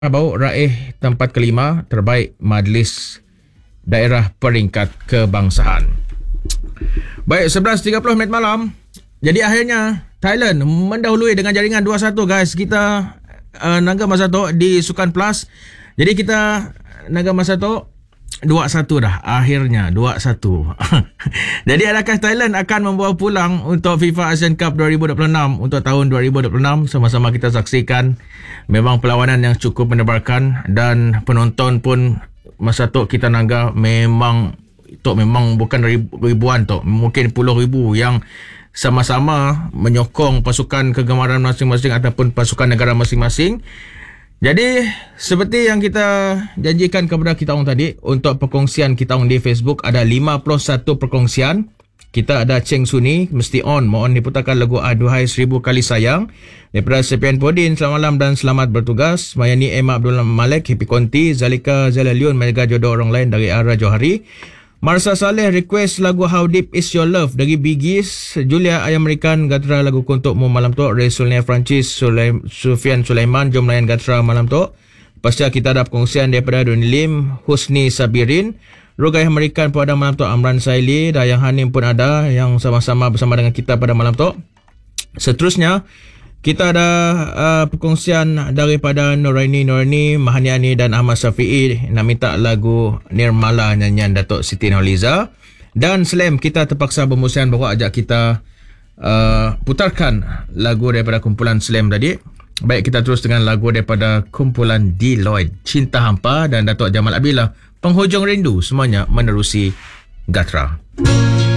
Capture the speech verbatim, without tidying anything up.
Bau raih tempat kelima terbaik Majlis Daerah Peringkat Kebangsaan. Baik, sebelas tiga puluh minit malam. Jadi akhirnya Thailand mendahului dengan jaringan dua satu guys. Kita uh, Naga Masato di Sukan Plus. Jadi kita Naga Masato dua satu dah. Akhirnya dua satu. Jadi adakah Thailand akan membawa pulang untuk FIFA Asian Cup dua ribu dua puluh enam untuk tahun dua ribu dua puluh enam? Sama-sama kita saksikan. Memang perlawanan yang cukup menebarkan dan penonton pun masa tu kita Naga memang tu memang bukan ribu, ribuan tu, mungkin puluh ribu yang sama-sama menyokong pasukan kegemaran masing-masing ataupun pasukan negara masing-masing. Jadi seperti yang kita janjikan kepada kita orang tadi, untuk perkongsian kita orang di Facebook ada lima puluh satu perkongsian. Kita ada Cheng Suni, mesti on. Mohon diputarkan lagu Aduhai Seribu Kali Sayang daripada Sepian Podin. Selamat malam dan selamat bertugas. Mayani Emma Abdul Malik, Happy Konti, Zalika Zalaliun, Mega Jodoh Orang Lain dari Ara Johari. Marsa Saleh request lagu How Deep Is Your Love dari Bee Gees. Julia Ayam American Gatra lagu Untukmu malam tu. Resulnia Francis, Sulaim, Sufian Sulaiman, jom layan Gatra malam tu. Pasca kita ada perkongsian daripada Doni Lim, Husni Sabirin, Rogai American pada malam tu, Amran Saili, dan yang Hanim pun ada yang sama-sama bersama dengan kita pada malam tu. Seterusnya kita ada uh, perkongsian daripada Nuraini Nuraini, Mahaniani dan Ahmad Syafi'i nak minta lagu Nirmala nyanyian Datuk Siti Nurhaliza. Dan Slam kita terpaksa bermusian bahawa ajak kita uh, putarkan lagu daripada kumpulan Slam tadi. Baik, kita terus dengan lagu daripada kumpulan Deloitte, Cinta Hampa dan Datuk Jamal Abdillah, Penghujung Rindu, semuanya menerusi Gatra.